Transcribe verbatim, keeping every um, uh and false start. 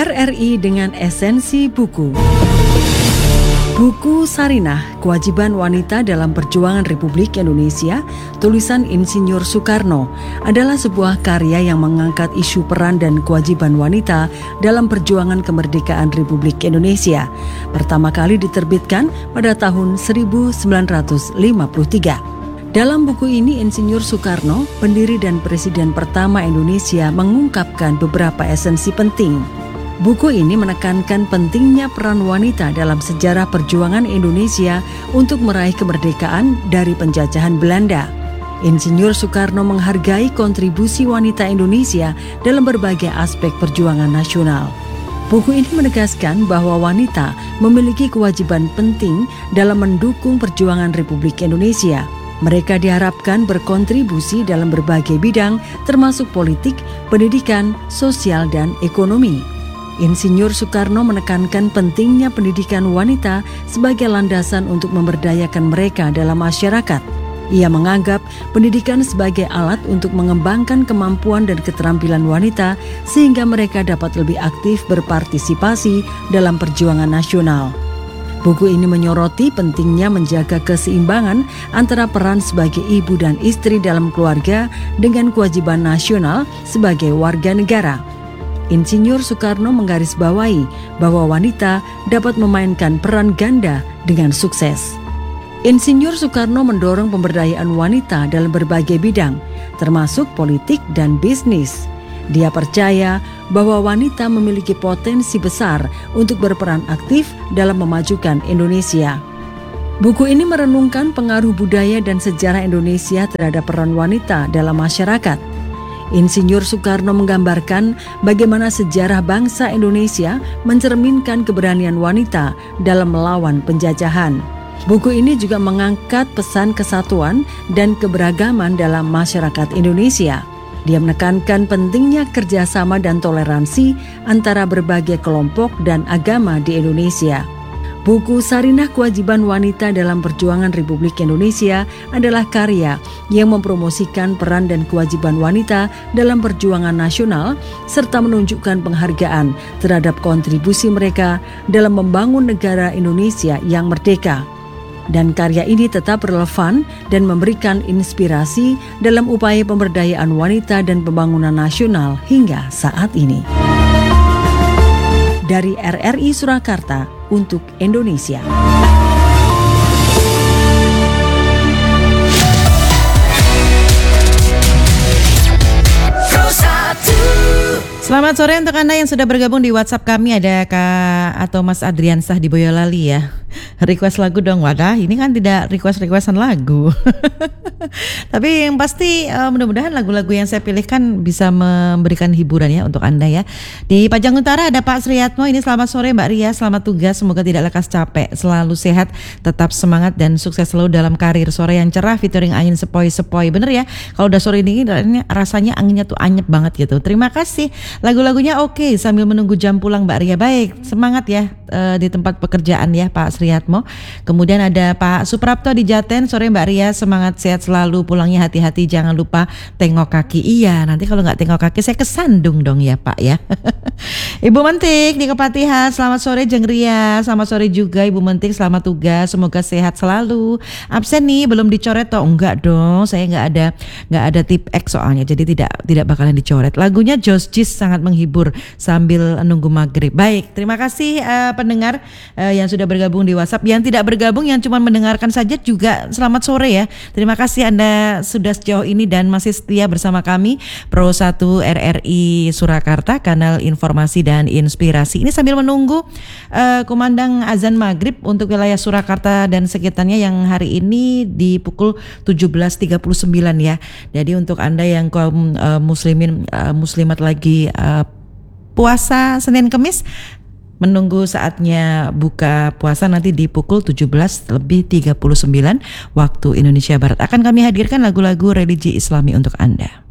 R R I dengan esensi buku. Buku Sarinah, Kewajiban Wanita dalam Perjuangan Republik Indonesia, tulisan Insinyur Soekarno, adalah sebuah karya yang mengangkat isu peran dan kewajiban wanita dalam perjuangan kemerdekaan Republik Indonesia. Pertama kali diterbitkan pada tahun seribu sembilan ratus lima puluh tiga. Dalam buku ini, Insinyur Soekarno, pendiri dan presiden pertama Indonesia, mengungkapkan beberapa esensi penting. Buku ini menekankan pentingnya peran wanita dalam sejarah perjuangan Indonesia untuk meraih kemerdekaan dari penjajahan Belanda. Insinyur Soekarno menghargai kontribusi wanita Indonesia dalam berbagai aspek perjuangan nasional. Buku ini menegaskan bahwa wanita memiliki kewajiban penting dalam mendukung perjuangan Republik Indonesia. Mereka diharapkan berkontribusi dalam berbagai bidang, termasuk politik, pendidikan, sosial, dan ekonomi. Insinyur Soekarno menekankan pentingnya pendidikan wanita sebagai landasan untuk memberdayakan mereka dalam masyarakat. Ia menganggap pendidikan sebagai alat untuk mengembangkan kemampuan dan keterampilan wanita sehingga mereka dapat lebih aktif berpartisipasi dalam perjuangan nasional. Buku ini menyoroti pentingnya menjaga keseimbangan antara peran sebagai ibu dan istri dalam keluarga dengan kewajiban nasional sebagai warga negara. Insinyur Soekarno menggarisbawahi bahwa wanita dapat memainkan peran ganda dengan sukses. Insinyur Soekarno mendorong pemberdayaan wanita dalam berbagai bidang, termasuk politik dan bisnis. Dia percaya bahwa wanita memiliki potensi besar untuk berperan aktif dalam memajukan Indonesia. Buku ini merenungkan pengaruh budaya dan sejarah Indonesia terhadap peran wanita dalam masyarakat. Insinyur Soekarno menggambarkan bagaimana sejarah bangsa Indonesia mencerminkan keberanian wanita dalam melawan penjajahan. Buku ini juga mengangkat pesan kesatuan dan keberagaman dalam masyarakat Indonesia. Dia menekankan pentingnya kerjasama dan toleransi antara berbagai kelompok dan agama di Indonesia. Buku Sarinah Kewajiban Wanita dalam Perjuangan Republik Indonesia adalah karya yang mempromosikan peran dan kewajiban wanita dalam perjuangan nasional serta menunjukkan penghargaan terhadap kontribusi mereka dalam membangun negara Indonesia yang merdeka. Dan karya ini tetap relevan dan memberikan inspirasi dalam upaya pemberdayaan wanita dan pembangunan nasional hingga saat ini. Dari R R I Surakarta untuk Indonesia. Selamat sore untuk Anda yang sudah bergabung di WhatsApp kami. Ada Kak atau Mas Adriansah di Boyolali ya. Request lagu dong. Wadah, ini kan tidak request-requestan lagu. Tapi yang pasti uh, mudah-mudahan lagu-lagu yang saya pilihkan bisa memberikan hiburan ya untuk Anda ya. Di Pajang Utara ada Pak Sriyatmo. Ini selamat sore Mbak Ria, selamat tugas, semoga tidak lekas capek, selalu sehat, tetap semangat dan sukses selalu dalam karir. Sore yang cerah featuring angin sepoi-sepoi. Bener ya, kalau udah sore ini rasanya anginnya tuh anyep banget gitu. Terima kasih. Lagu-lagunya oke sambil menunggu jam pulang Mbak Ria. Baik, semangat ya uh, di tempat pekerjaan ya Pak Sriyatmo. Kemudian ada Pak Suprapto di Jaten. Sore Mbak Ria, semangat sehat selalu, pulangnya hati-hati, jangan lupa tengok kaki. Iya, nanti kalau nggak tengok kaki saya kesandung dong ya Pak ya. Ibu Mentik di Kepatihan, selamat sore Jeng Ria, selamat sore juga Ibu Mentik, selamat tugas, semoga sehat selalu. Absen nih, belum dicoret toh? Enggak dong, saya nggak ada nggak ada tip X soalnya, jadi tidak tidak bakalan dicoret. Lagunya Josh Gis sangat menghibur sambil nunggu maghrib. Baik, terima kasih uh, pendengar uh, yang sudah bergabung di WhatsApp. Yang tidak bergabung, yang cuma mendengarkan saja juga selamat sore ya. Terima kasih Anda sudah sejauh ini dan masih setia bersama kami Pro satu R R I Surakarta, kanal informasi dan inspirasi. Ini sambil menunggu uh, kumandang azan maghrib untuk wilayah Surakarta dan sekitarnya yang hari ini di pukul tujuh belas tiga puluh sembilan ya. Jadi untuk Anda yang kaum uh, muslimin uh, muslimat lagi uh, puasa Senin Kemis, menunggu saatnya buka puasa nanti di pukul tujuh belas lebih tiga puluh sembilan waktu Indonesia Barat. Akan kami hadirkan lagu-lagu religi Islami untuk Anda.